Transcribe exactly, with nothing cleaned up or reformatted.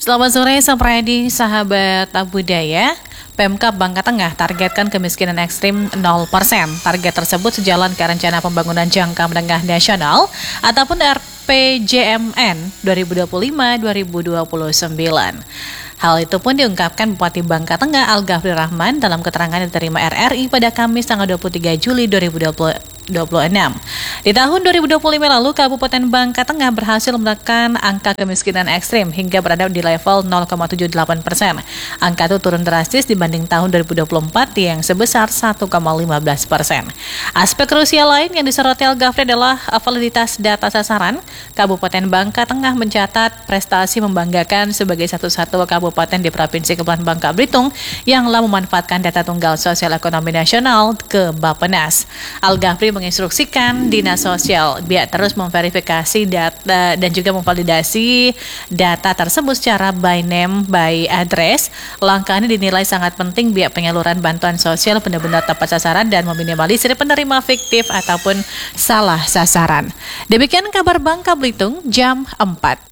Selamat sore, Sapredi, sahabat budaya. Pemkab Bangka Tengah targetkan kemiskinan ekstrim nol persen. Target tersebut sejalan ke Rencana Pembangunan Jangka Menengah Nasional ataupun R P J M N dua ribu dua puluh lima sampai dua ribu dua puluh sembilan. Hal itu pun diungkapkan Bupati Bangka Tengah Al-Ghafri Rahman dalam keterangan yang diterima R R I pada Kamis tanggal dua puluh tiga Juli dua ribu dua puluh enam. Di tahun dua ribu dua puluh lima lalu, Kabupaten Bangka Tengah berhasil menekan angka kemiskinan ekstrim hingga berada di level nol koma tujuh delapan persen. Angka itu turun drastis dibanding tahun dua ribu dua puluh empat yang sebesar satu koma lima belas persen. Aspek krusial lain yang disoroti Al-Ghafri adalah validitas data sasaran. Kabupaten Bangka Tengah mencatat prestasi membanggakan sebagai satu-satu kabupaten di Provinsi Kepulauan Bangka Belitung yang telah memanfaatkan data tunggal sosial ekonomi nasional ke Bappenas. Al-Ghafri menginstruksikan Dinas Sosial biar terus memverifikasi data dan juga memvalidasi data tersebut secara by name, by address. Langkah ini dinilai sangat penting biar penyaluran bantuan sosial benar-benar tepat sasaran dan meminimalisir penerima fiktif ataupun salah sasaran. Demikian kabar Bangka Belitung jam empat.